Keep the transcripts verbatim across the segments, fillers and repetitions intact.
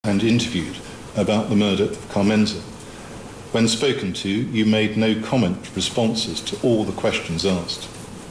and interviewed about the murder of Carmenza. When spoken to, you made no comment responses to all the questions asked.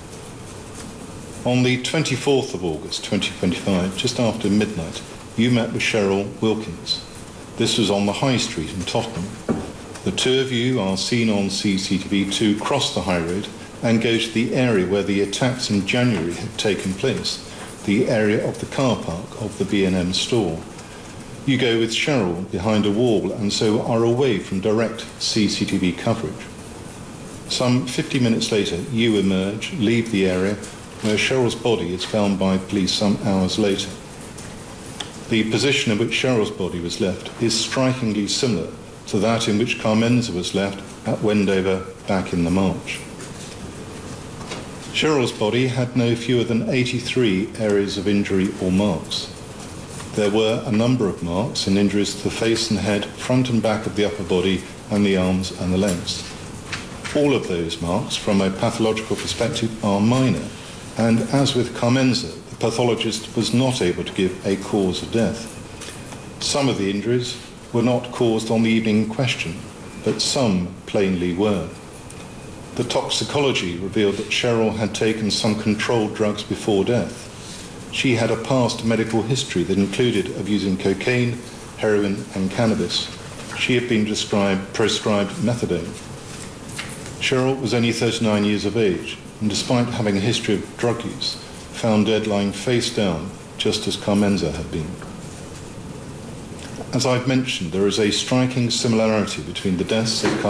On the twenty-fourth of August twenty twenty-five, just after midnight, you met with Cheryl Wilkins. This was on the High Street in Tottenham. The two of you are seen on C C T V to cross the high road and go to the area where the attacks in January had taken place, the area of the car park of the B and M store. You go with Cheryl behind a wall and so are away from direct C C T V coverage. Some fifty minutes later, you emerge, leave the area where Cheryl's body is found by police some hours later. The position in which Cheryl's body was left is strikingly similar to that in which Carmenza was left at Wendover back in the March. Cheryl's body had no fewer than eighty-three areas of injury or marks. There were a number of marks and injuries to the face and head, front and back of the upper body, and the arms and the legs. All of those marks, from a pathological perspective, are minor, and as with Carmenza, the pathologist was not able to give a cause of death. Some of the injuries were not caused on the evening in question, but some plainly were. The toxicology revealed that Cheryl had taken some controlled drugs before death. She had a past medical history that included of using cocaine, heroin, and cannabis. She had been prescribed, prescribed methadone. Cheryl was only thirty-nine years of age, and despite having a history of drug use, found dead lying face down, just as Carmenza had been. As I've mentioned, there is a striking similarity between the deaths of